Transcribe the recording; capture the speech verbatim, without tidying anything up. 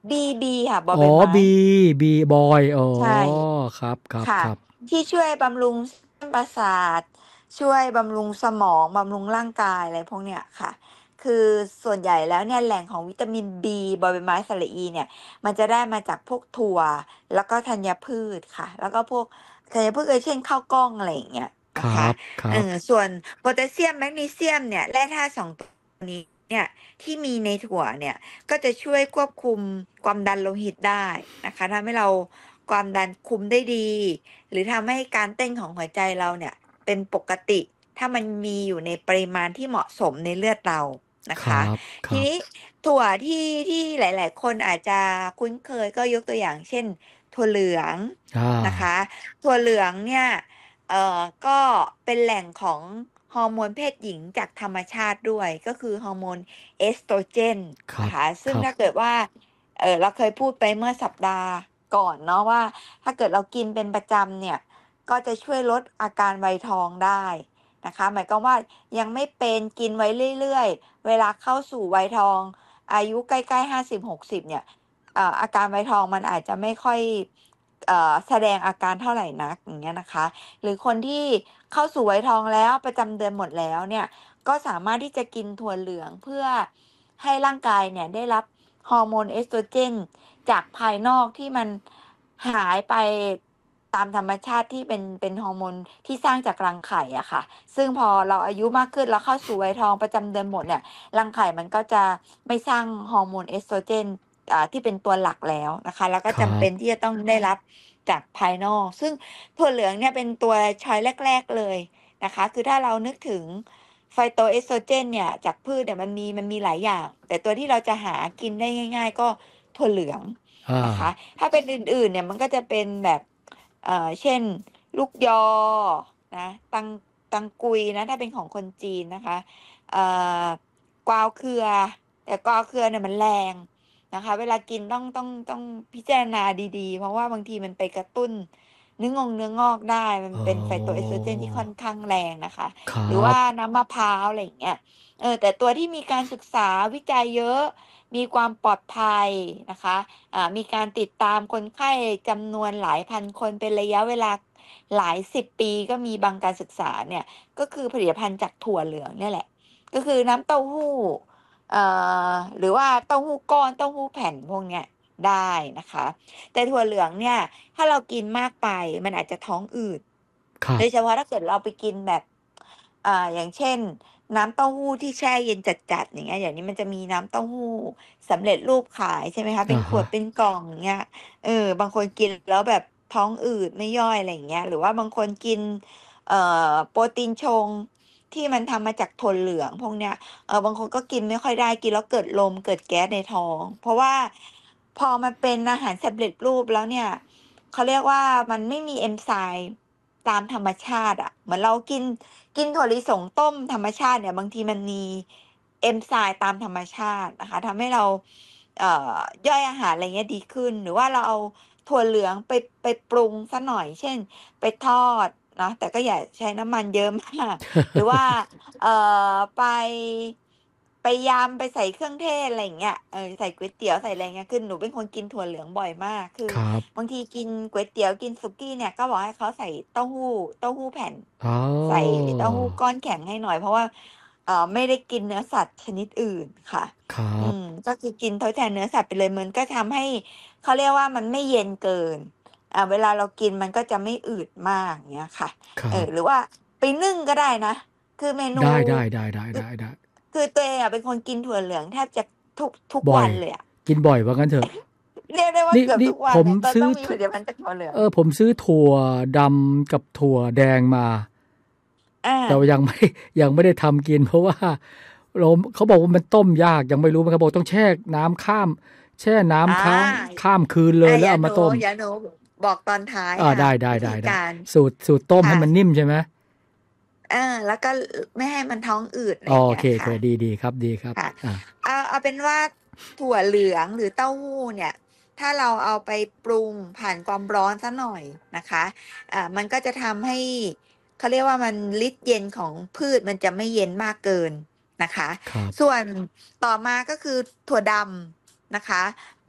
บีบีค่ะบออ๋อใบไม้บีบีบอยอ๋อใช่ครับครับค่ะครับที่ช่วยบำรุงเส้นประสาทช่วยบำรุงสมองบำรุงร่างกายอะไรพวกเนี้ยค่ะคือส่วนใหญ่แล้วเนี่ยแหล่งของวิตามินบีบอใบไม้สระอีเนี่ยมันจะได้มาจากพวกถั่วแล้วก็ธัญพืชค่ะแล้วก็พวกธัญพืชเอยเช่นข้าวกล้องอะไรอย่างเงี้ยนะคะครับคเอรับอส่วนโพแทสเซียมแมกนีเซียมเนี่ยแร่ธาตุสองตัวนี้เนี่ยที่มีในถั่วเนี่ย ก็จะช่วยควบคุมความดันโลหิตได้นะคะทำให้เราความดันคุมได้ดีหรือทำให้การเต้นของหัวใจเราเนี่ยเป็นปกติถ้ามันมีอยู่ในปริมาณที่เหมาะสมในเลือดเรานะคะครับครับทีนี้ถั่วที่ที่หลายๆคนอาจจะคุ้นเคยก็ยกตัวอย่างเช่นถั่วเหลืองอ่านะคะถั่วเหลืองเนี่ยเอ่อก็เป็นแหล่งของฮอร์โมนเพศหญิงจากธรรมชาติด้วยก็คือฮอร์โมน เอสโตรเจนครับนะคะคซึ่งรับถ้าเกิดว่าเออเราเคยพูดไปเมื่อสัปดาห์ก่อนเนาะว่าถ้าเกิดเรากินเป็นประจำเนี่ยก็จะช่วยลดอาการไวยทองได้นะคะหมายความว่ายังไม่เป็นกินไว้เรื่อยๆเวลาเข้าสู่วัยทองอายุใกล้ๆห้าสิบหกสิบเนี่ยเอ่ออาการไวยทองมันอาจจะไม่ค่อยเอ่อแสดงอาการเท่าไหร่นักอย่างเงี้ยนะคะหรือคนที่เข้าสู่วัยทองแล้วประจำเดือนหมดแล้วเนี่ย ก็สามารถที่จะกินถั่วเหลืองเพื่อให้ร่างกายเนี่ยได้รับฮอร์โมนเอสโตรเจนจากภายนอกที่มันหายไปตามธรรมชาติที่เป็นเป็นฮอร์โมนที่สร้างจากรังไข่อะค่ะซึ่งพอเราอายุมากขึ้นแล้วเข้าสู่วัยทองประจำเดือนหมดเนี่ยรังไข่มันก็จะไม่สร้างฮอร์โมนเอสโตรเจนอ่าที่เป็นตัวหลักแล้วนะคะแล้วก็ครับจำเป็นที่จะต้องได้รับจากภายนอกซึ่งถั่วเหลืองเนี่ยเป็นตัวช้อยแรกๆเลยนะคะคือถ้าเรานึกถึง ไฟโตเอสโตรเจนเนี่ยจากพืชเนี่ยมันมีมันมีหลายอย่างแต่ตัวที่เราจะหากินได้ง่ายๆก็ถั่วเหลืองอ่านะคะถ้าเป็นอื่นๆเนี่ยมันก็จะเป็นแบบเอ่อเช่นลูกยอนะตังตังกุยนะถ้าเป็นของคนจีนนะคะเอ่อกวาวเครือแต่กวาวเครือเนี่ยมันแรงนะคะเวลากินต้องต้องต้องพิจารณาดีๆเพราะว่าบางทีมันไปกระตุ้นเนื้องอกเนื้องอกได้มันอ๋อเป็นไฟโตเอสโตรเจนที่ค่อนข้างแรงนะคะครัหรือว่าบน้ำมะพร้าวอะไรอย่างเงี้ยเออแต่ตัวที่มีการศึกษาวิจัยเยอะมีความปลอดภัยนะคะอ่ามีการติดตามคนไข้จำนวนหลายพันคนเป็นระยะเวลาหลายสิบปีก็มีบางการศึกษาเนี่ยก็คือผลิตภัณฑ์จากถั่วเหลืองเนี่ยแหละก็คือน้ำเต้าหู้เอ่อหรือว่าเต้าหู้ก้อนเต้าหู้แผ่นพวกเนี้ยได้นะคะแต่ถั่วเหลืองเนี่ยถ้าเรากินมากไปมันอาจจะท้องอืดครับโดยเฉพาะถ้าเกิดเราไปกินแบบอ่าอย่างเช่นน้ำเต้าหู้ที่แช่เย็นจัดๆอย่างเงี้ยอย่างนี้มันจะมีน้ำเต้าหู้สำเร็จรูปขายใช่ไหมคะเป็นอ่าฮะขวดเป็นกล่องอย่างเงี้ยเออบางคนกินแล้วแบบท้องอืดไม่ย่อยอะไรอย่างเงี้ยหรือว่าบางคนกินเอ่อโปรตีนชงที่มันทำมาจากถั่วเหลืองพวกเนี้ยเออบางคนก็กินไม่ค่อยได้กินแล้วเกิดลมเกิดแก๊สในท้องเพราะว่าพอมันเป็นอาหารสำเร็จรูปแล้วเนี่ย เขาเรียกว่ามันไม่มีเอนไซม์ตามธรรมชาติอะเหมือนเรากินกินถั่วลิสงต้มธรรมชาติเนี่ยบางทีมันมีเอนไซม์ตามธรรมชาตินะคะทำให้เราเอ่อย่อยอาหารอะไรเงี้ยดีขึ้นหรือว่าเราเอาถั่วเหลืองไปไปปรุงสักหน่อยเช่นไปทอดเนาะแต่ก็อย่าใช้น้ำมันเยอะมากหรือว่าเอ่อไปไปยำไปใส่เครื่องเทศอะไรอย่างเงี้ยเออใส่ก๋วยเตี๋ยวใส่อะไรเงี้ยคือหนูเป็นคนกินถั่วเหลืองบ่อยมากคือครับบางทีกินก๋วยเตี๋ยวกินสุกี้เนี่ยก็บอกให้เขาใส่เต้าหู้เต้าหู้แผ่นอ๋อใส่เต้าหู้ก้อนแข็งให้หน่อยเพราะว่าเอ่อไม่ได้กินเนื้อสัตว์ชนิดอื่นค่ะครับอืมก็คือกินทดแทนเนื้อสัตว์ไปเลยมันก็ทำให้เขาเรียกว่ามันไม่เย็นเกินอ่าเวลาเรากินมันก็จะไม่อืดมากเงี้ยค่ะเออครับหรือว่าไปนึ่งก็ได้นะคือเมนูได้ได้ได้ได้ได้ได้คือตัวเองอ่ะเป็นคนกินถั่วเหลืองแทบจะทุกทุกบ่อยวันเลยอ่ะกินบ่อยว่างั้นเถอะเรียกได้ว่านี่นี่เกือบทุกวัผมนเนี่ยเราซื้อต้องมีผถั่วลิตภัณฑ์จากถั่วเหลืองเออผมซื้อถั่วดำกับถั่วแดงมาอ่าแต่ว่ายังไม่ยังไม่ได้ทำกินเพราะว่าเราเขาบอกว่ามันต้มยากยังไม่รู้มันเขาบอกต้องแช่น้ำข้ามแช่อ่น้ำค้างาข้ามคืนเลยแล้วอ่าอย่าหนูเอามาต้มอย่าหนูบอกตอนท้ายอ่าค่ะได้ได้วิได้ได้ธีการสูตรสูตรต้มให้ค่ะมันนิ่มใช่ไหมอ่าแล้วก็ไม่ให้มันท้องอืดอะไรโออย่างเงี้เคยค่ะโอเคดีดีครับดีครับค่ะอ่าเอาเอาเป็นว่าถั่วเหลืองหรือเต้าหู้เนี่ยถ้าเราเอาไปปรุงผ่านความร้อนสักหน่อยนะคะอ่ามันก็จะทำให้เขาเรียกว่ามันฤทธิ์เย็นของพืชมันจะไม่เย็นมากเกินนะคะครับส่วนต่อมาก็คือถั่วดำนะคะ